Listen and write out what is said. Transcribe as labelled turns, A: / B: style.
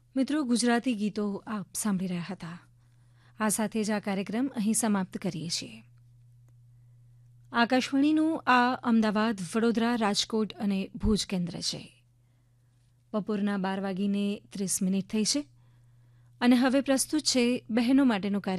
A: મિત્રો, ગુજરાતી ગીતો આપ સાંભળી રહ્યા હતા. આ સાથે જ આ કાર્યક્રમ અહીં સમાપ્ત કરીએ છીએ. આકાશવાણીનું આ અમદાવાદ, વડોદરા, રાજકોટ અને ભુજ કેન્દ્ર છે. બપોરના 12:30 થઈ છે અને હવે પ્રસ્તુત છે બહેનો માટેનો કાર્યક્રમ